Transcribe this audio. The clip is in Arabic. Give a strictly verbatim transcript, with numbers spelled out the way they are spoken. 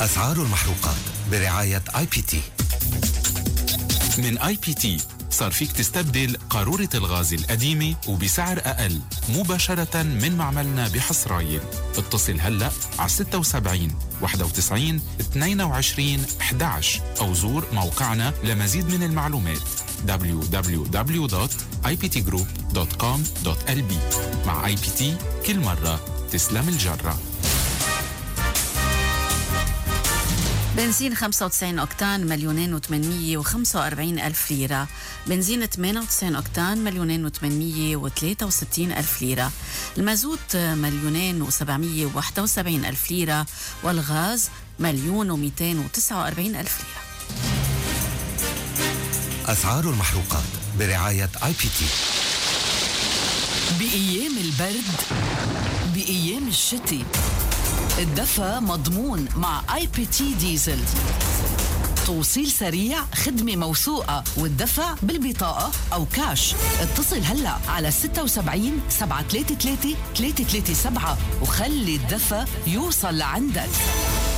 أسعار المحروقات برعاية آي بي تي. من آي بي تي صار فيك تستبدل قارورة الغاز القديمة وبسعر أقل مباشرة من معملنا بحصرايل. اتصل هلأ على ستة وسبعين واحد وتسعين اثنين وعشرين أحد عشر أو زور موقعنا لمزيد من المعلومات دبليو دبليو دبليو دوت آي بي تي جروب دوت كوم دوت إل بي. مع آي بي تي كل مرة تسلم الجرة. بنزين خمسة وتسعين أوكتان مليونين وثمانمية وخمسة وأربعين ألف ليرة. بنزين ثمانية وتسعين أوكتان مليونين وثمانمية وثلاثة وستين ألف ليرة. المازوت مليونين وسبعمية وواحد وسبعين ألف ليرة. والغاز مليون ومئتين وتسعة وأربعين ألف ليرة. أسعار المحروقات برعاية آي بي تي. بأيام البرد، بأيام الشتي، الدفا مضمون مع آي بي تي ديزل. توصيل سريع، خدمة موثوقة، والدفع بالبطاقة أو كاش. اتصل هلأ على ستة وسبعين سبعة ثلاثة ثلاثة ثلاثة ثلاثة سبعة وخلي الدفا يوصل لعندك.